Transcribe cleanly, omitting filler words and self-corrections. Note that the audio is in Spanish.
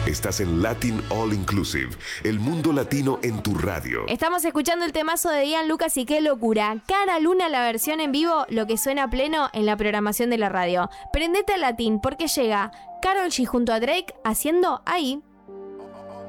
Estás en Latin All Inclusive, el mundo latino en tu radio. Estamos escuchando el temazo de Ian Lucas y qué locura. Cara Luna, la versión en vivo, lo que suena a pleno en la programación de la radio. Prendete a Latin porque llega Karol G junto a Drake haciendo Ahí.